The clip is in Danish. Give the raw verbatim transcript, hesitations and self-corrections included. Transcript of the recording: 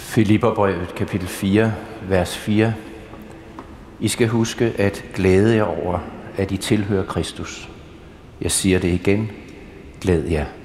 Filipperbrevet kapitel fire, vers fire. I skal huske at glæde jer over, at I tilhører Kristus. Jeg siger det igen. Glæd jer.